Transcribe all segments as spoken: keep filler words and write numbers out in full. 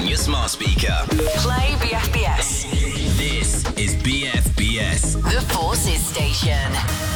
on your smart speaker. Play B F B S. This is B F B S. The Forces Station.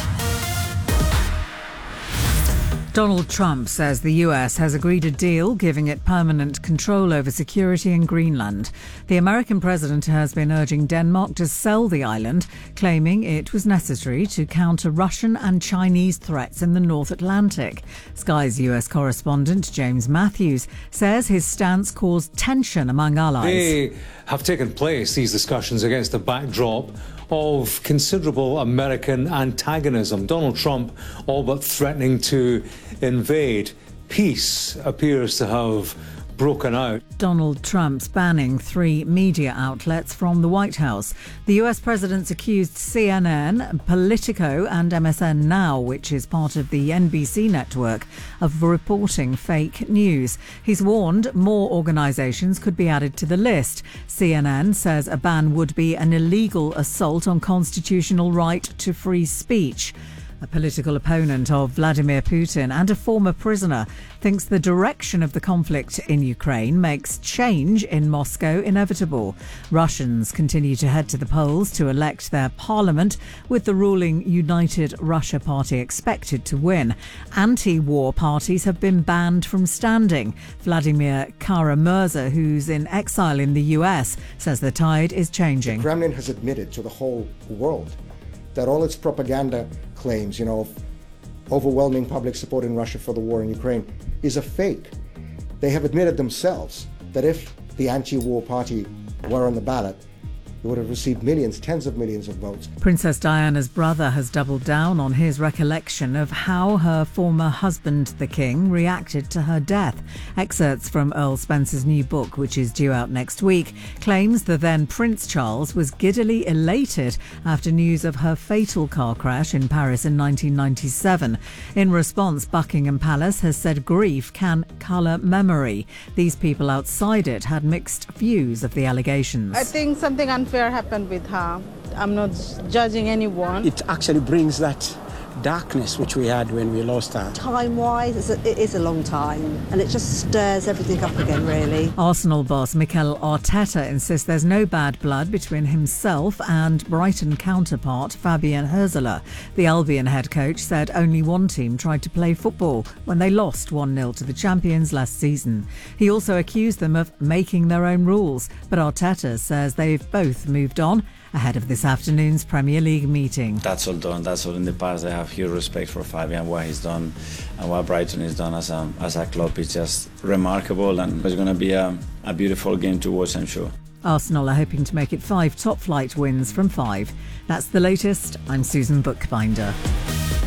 Donald Trump says the U S has agreed a deal giving it permanent control over security in Greenland. The American president has been urging Denmark to sell the island, claiming it was necessary to counter Russian and Chinese threats in the North Atlantic. Sky's U S correspondent James Matthews says his stance caused tension among allies. They have taken place, these discussions, against the backdrop of considerable American antagonism. Donald Trump all but threatening to invade. Peace appears to have broken out. Donald Trump's banning three media outlets from the White House. The U S president's accused C N N, Politico and M S N Now, which is part of the N B C network, of reporting fake news. He's warned more organisations could be added to the list. C N N says a ban would be an illegal assault on constitutional right to free speech. A political opponent of Vladimir Putin and a former prisoner thinks the direction of the conflict in Ukraine makes change in Moscow inevitable. Russians continue to head to the polls to elect their parliament, with the ruling United Russia Party expected to win. Anti-war parties have been banned from standing. Vladimir Kara-Murza, who's in exile in the U S, says the tide is changing. The Kremlin has admitted to the whole world that all its propaganda claims, you know, of overwhelming public support in Russia for the war in Ukraine is a fake. They have admitted themselves that if the anti-war party were on the ballot, it would have received millions, tens of millions of votes. Princess Diana's brother has doubled down on his recollection of how her former husband, the King, reacted to her death. Excerpts from Earl Spencer's new book, which is due out next week, claims the then Prince Charles was giddily elated after news of her fatal car crash in Paris in nineteen ninety-seven. In response, Buckingham Palace has said grief can colour memory. These people outside it had mixed views of the allegations. I think something unfair happened with her. I'm not judging anyone. It actually brings that darkness which we had when we lost her. Time-wise, it's a, it is a long time, and it just stirs everything up again, really. Arsenal boss Mikel Arteta insists there's no bad blood between himself and Brighton counterpart Fabian Hürzeler. The Albion head coach said only one team tried to play football when they lost one nil to the champions last season. He also accused them of making their own rules, but Arteta says they've both moved on ahead of this afternoon's Premier League meeting. That's all done. That's all in the past. I have huge respect for Fabian, what he's done and what Brighton has done as a, as a club. It's just remarkable, and it's going to be a, a beautiful game to watch, I'm sure. Arsenal are hoping to make it five top-flight wins from five. That's the latest. I'm Susan Bookbinder.